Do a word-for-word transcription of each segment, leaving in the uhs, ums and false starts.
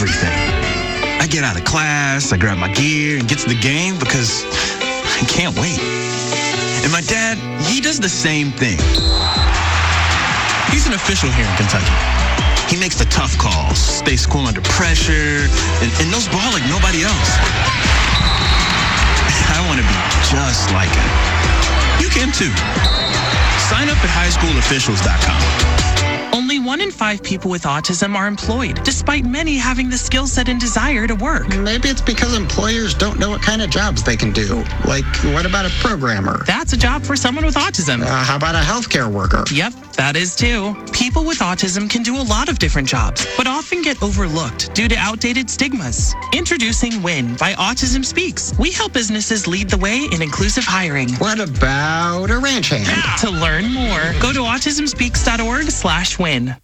everything. I get out of class, I grab my gear and get to the game because I can't wait. And my dad, he does the same thing. He's an official here in Kentucky. He makes the tough calls, stays cool under pressure, and, and knows ball like nobody else. I want to be just like him. You can too. Sign up at high school officials dot com. Only one in five people with autism are employed, despite many having the skill set and desire to work. Maybe it's because employers don't know what kind of jobs they can do. Like, what about a programmer? That's a job for someone with autism. Uh, how about a healthcare worker? Yep, that is too. People with autism can do a lot of different jobs, but often get overlooked due to outdated stigmas. Introducing WIN by Autism Speaks. We help businesses lead the way in inclusive hiring. What about a ranch hand? Yeah. To learn more, go to autism speaks dot org slash win.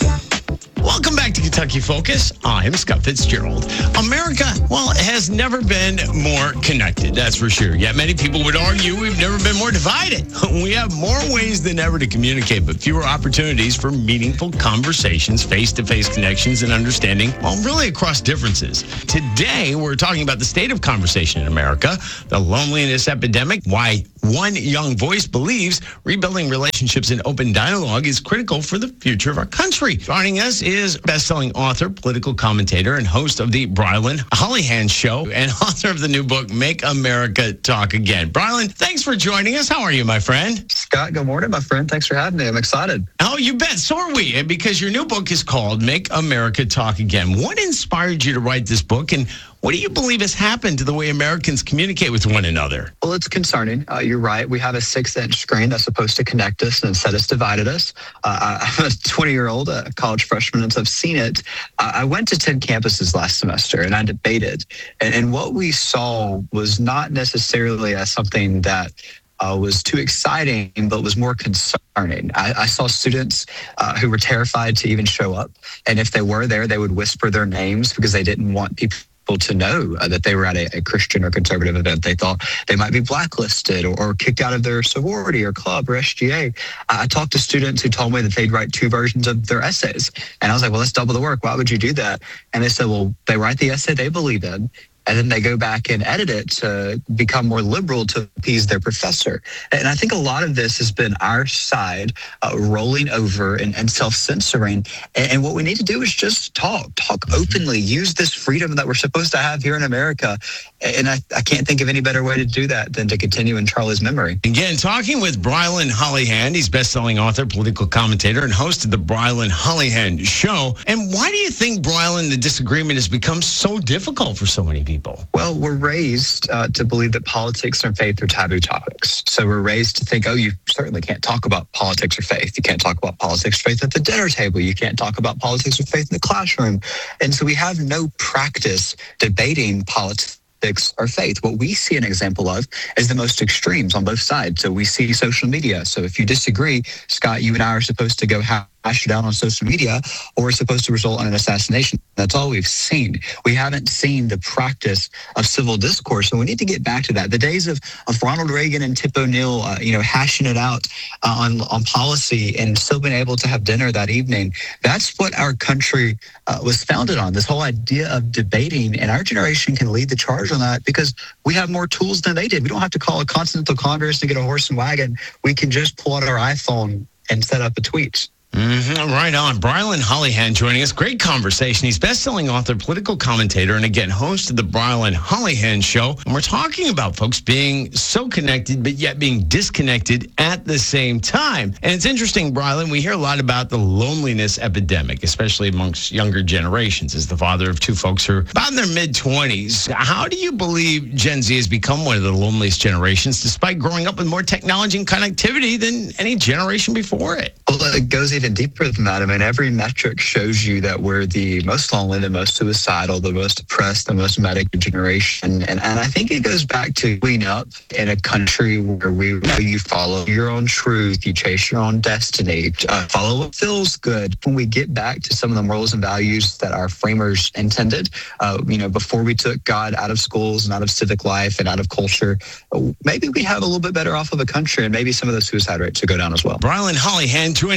Welcome back to Kentucky Focus. I'm Scott Fitzgerald. America, well, has never been more connected, that's for sure. Yet many people would argue we've never been more divided. We have more ways than ever to communicate, but fewer opportunities for meaningful conversations, face-to-face connections, and understanding, well, really across differences. Today, we're talking about the state of conversation in America, the loneliness epidemic, why one young voice believes rebuilding relationships and open dialogue is critical for the future of our country. Joining us is best-selling author, political commentator, and host of the Brylan Hollihan Show, and author of the new book, Make America Talk Again. Brylan, thanks for joining us. How are you, my friend? Scott, good morning, my friend. Thanks for having me. I'm excited. Oh, you bet. So are we, because your new book is called Make America Talk Again. What inspired you to write this book, and what do you believe has happened to the way Americans communicate with one another? Well, it's concerning. Uh, you're right. We have a six-inch screen that's supposed to connect us, and instead it's divided us. Uh, I'm a twenty-year-old, a college freshman, and so I've seen it. Uh, I went to ten campuses last semester, and I debated. And, and what we saw was not necessarily as something that Uh, was too exciting, but was more concerning. I, I saw students uh, who were terrified to even show up. And if they were there, they would whisper their names because they didn't want people to know uh, that they were at a, a Christian or conservative event. They thought they might be blacklisted or, or kicked out of their sorority or club or S G A. I, I talked to students who told me that they'd write two versions of their essays. And I was like, well, that's double the work. Why would you do that? And they said, well, they write the essay they believe in, and then they go back and edit it to become more liberal to appease their professor. And I think a lot of this has been our side uh, rolling over and, and self-censoring. And, and what we need to do is just talk, talk openly, use this freedom that we're supposed to have here in America. And I, I can't think of any better way to do that than to continue in Charlie's memory. Again, talking with Brylan Hollihan. He's best-selling author, political commentator, and host of the Brylan Hollihan Show. And why do you think, Brylan, the disagreement has become so difficult for so many people? Well, we're raised uh, to believe that politics and faith are taboo topics. So we're raised to think, oh, you certainly can't talk about politics or faith. You can't talk about politics or faith at the dinner table. You can't talk about politics or faith in the classroom. And so we have no practice debating politics or faith. What we see an example of is the most extremes on both sides. So we see social media. So if you disagree, Scott, you and I are supposed to go hash it out on social media, or it's supposed to result in an assassination. That's all we've seen. We haven't seen the practice of civil discourse, and we need to get back to that. The days of, of Ronald Reagan and Tip O'Neill, uh, you know, hashing it out uh, on, on policy and still being able to have dinner that evening, that's what our country uh, was founded on, this whole idea of debating, and our generation can lead the charge on that because we have more tools than they did. We don't have to call a Continental Congress and get a horse and wagon. We can just pull out our iPhone and set up a tweet. Mm-hmm. Right on. Brylan Hollihan joining us. Great conversation. He's best-selling author, political commentator, and again, host of the Brylan Hollihan Show. And we're talking about folks being so connected, but yet being disconnected at the same time. And it's interesting, Brylan, we hear a lot about the loneliness epidemic, especially amongst younger generations. As the father of two folks who are about in their mid-twenties, how do you believe Gen Z has become one of the loneliest generations, despite growing up with more technology and connectivity than any generation before it? Well, it goes even deeper than that. I mean, every metric shows you that we're the most lonely, the most suicidal, the most depressed, the most medical generation. And, and I think it goes back to growing up in a country where we know you follow your own truth, you chase your own destiny, uh, follow what feels good. When we get back to some of the morals and values that our framers intended, uh, you know, before we took God out of schools and out of civic life and out of culture, maybe we have a little bit better off of a country, and maybe some of the suicide rates would go down as well. Brylan Hollihan joining us again.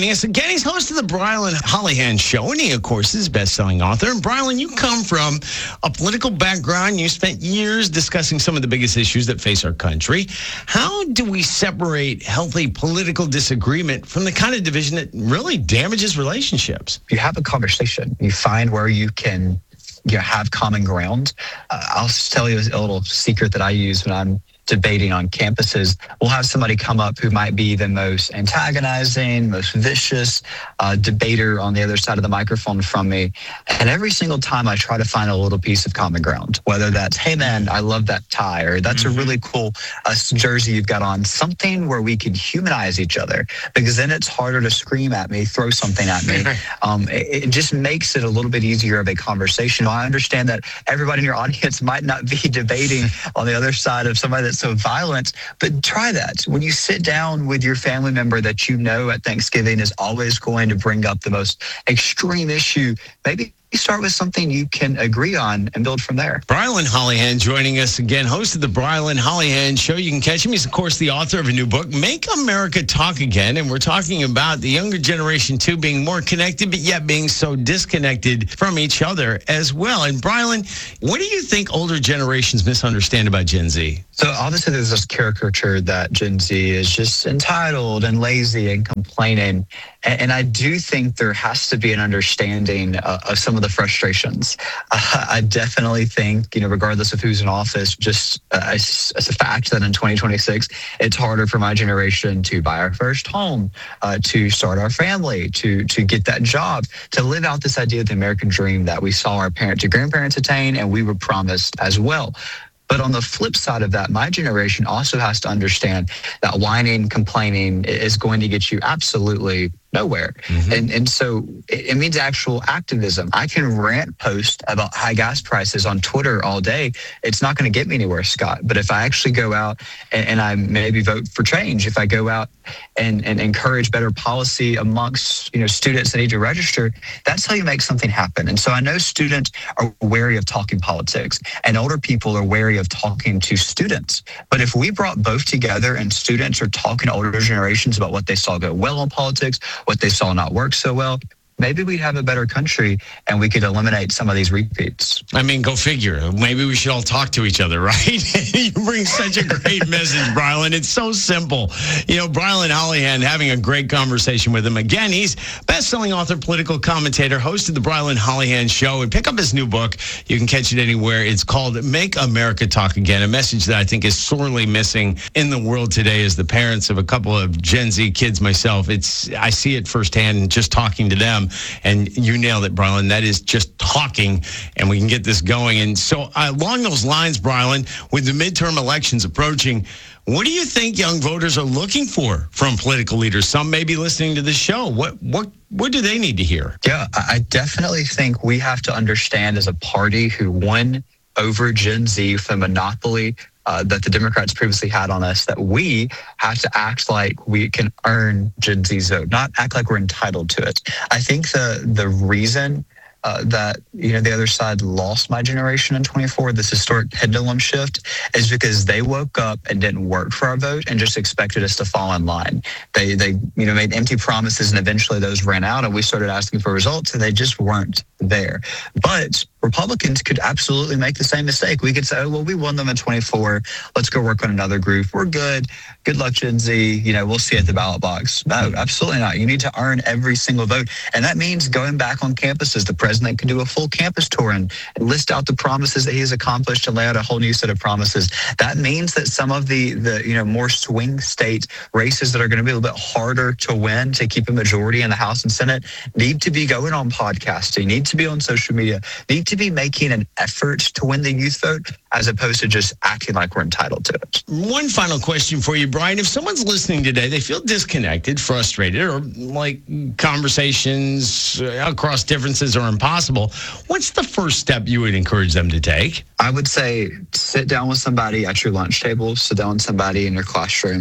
Again, he's host of the Brylan Hollihan Show, and he, of course, is a best-selling author. And Brylan, you come from a political background. You spent years discussing some of the biggest issues that face our country. How do we separate healthy political disagreement from the kind of division that really damages relationships? You have a conversation. You find where you can you know, have common ground. Uh, I'll just tell you a little secret that I use when I'm debating on campuses. We'll have somebody come up who might be the most antagonizing, most vicious uh, debater on the other side of the microphone from me. And every single time I try to find a little piece of common ground, whether that's, hey man, I love that tie, or that's mm-hmm. a really cool uh, jersey you've got on, something where we can humanize each other, because then it's harder to scream at me, throw something at me. Um, it, it just makes it a little bit easier of a conversation. I understand that everybody in your audience might not be debating on the other side of somebody that's so violent, but try that. When you sit down with your family member that you know at Thanksgiving is always going to bring up the most extreme issue, maybe you start with something you can agree on and build from there. Brylan Hollihan joining us again, host of the Brylan Hollihan Show. You can catch him. He's, of course, the author of a new book, Make America Talk Again. And we're talking about the younger generation, too, being more connected, but yet being so disconnected from each other as well. And Brylan, what do you think older generations misunderstand about Gen Z? So obviously there's this caricature that Gen Z is just entitled and lazy and complaining. And, and I do think there has to be an understanding uh, of some of the frustrations. Uh, I definitely think, you know, regardless of who's in office, just uh, as, as a fact that in twenty twenty-six, it's harder for my generation to buy our first home, uh, to start our family, to to get that job, to live out this idea of the American dream that we saw our parents and grandparents attain and we were promised as well. But on the flip side of that, my generation also has to understand that whining, complaining is going to get you absolutely nowhere. Mm-hmm. And and so it, it means actual activism. I can rant post about high gas prices on Twitter all day. It's not going to get me anywhere, Scott. But if I actually go out and, and I maybe vote for change, if I go out and, and encourage better policy amongst, you know, students that need to register, that's how you make something happen. And so I know students are wary of talking politics and older people are wary of talking to students. But if we brought both together and students are talking to older generations about what they saw go well in politics, what they saw not work so well, maybe we'd have a better country and we could eliminate some of these repeats. I mean, go figure. Maybe we should all talk to each other, right? You bring such a great message, Brylan. It's so simple. You know, Brylan Hollihan, having a great conversation with him. Again, he's best-selling author, political commentator, host of the Brylan Hollihan Show. And pick up his new book. You can catch it anywhere. It's called Make America Talk Again, a message that I think is sorely missing in the world today as the parents of a couple of Gen Z kids myself. It's I see it firsthand just talking to them. And you nailed it, Brylan. That is just talking, and we can get this going. And so uh, along those lines, Brylan, with the midterm elections approaching, what do you think young voters are looking for from political leaders? Some may be listening to this show. What what what do they need to hear? Yeah, I definitely think we have to understand as a party who won over Gen Z for the monopoly Uh, that the Democrats previously had on us, that we have to act like we can earn Gen Z's vote, not act like we're entitled to it. I think the the reason uh, that, you know, the other side lost my generation in twenty-four, this historic pendulum shift, is because they woke up and didn't work for our vote and just expected us to fall in line. They, they you know, made empty promises and eventually those ran out and we started asking for results and they just weren't there. But Republicans could absolutely make the same mistake. We could say, oh, well, we won them in twenty-four. Let's go work on another group. We're good. Good luck, Gen Z. You know, we'll see at the ballot box. No, absolutely not. You need to earn every single vote. And that means going back on campuses. The president can do a full campus tour and, and list out the promises that he has accomplished and lay out a whole new set of promises. That means that some of the, the you know, more swing state races that are going to be a little bit harder to win to keep a majority in the House and Senate need to be going on podcasting, need to be on social media, need to be making an effort to win the youth vote as opposed to just acting like we're entitled to it. One final question for you, Brian. If someone's listening today, they feel disconnected, frustrated, or like conversations across differences are impossible, what's the first step you would encourage them to take? I would say sit down with somebody at your lunch table, sit down with somebody in your classroom,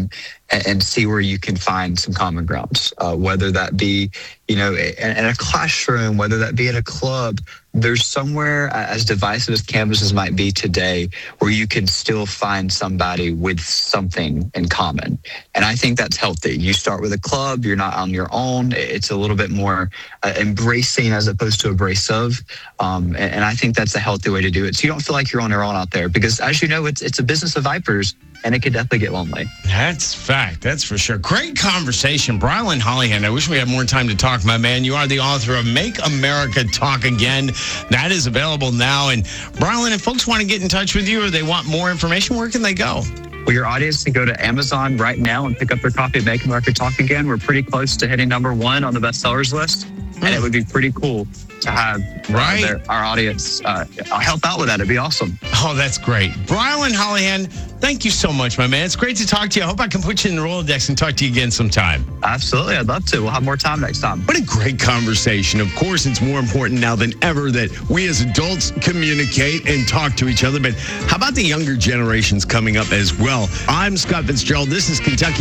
and, and see where you can find some common grounds, uh, whether that be, you know, in, in a classroom, whether that be at a club. There's somewhere, as divisive as campuses might be today, where you can still find somebody with something in common. And I think that's healthy. You start with a club, you're not on your own. It's a little bit more uh, embracing as opposed to abrasive. Um, and, and I think that's a healthy way to do it. So you don't feel like you're on your own out there, because as you know, it's it's a business of vipers, and it could definitely get lonely. That's fact. That's for sure. Great conversation. Brylan Hollihan, I wish we had more time to talk, my man. You are the author of Make America Talk Again. That is available now. And Brylan, if folks want to get in touch with you or they want more information, where can they go? Well, your audience can go to Amazon right now and pick up their copy of Make America Talk Again. We're pretty close to hitting number one on the bestsellers list. Mm. And it would be pretty cool to have right. uh, their, our audience uh, help out with that. It'd be awesome. Oh, that's great. Brylan Hollihan, thank you so much, my man. It's great to talk to you. I hope I can put you in the Rolodex and talk to you again sometime. Absolutely. I'd love to. We'll have more time next time. What a great conversation. Of course, it's more important now than ever that we as adults communicate and talk to each other. But how about the younger generations coming up as well? I'm Scott Fitzgerald. This is Kentucky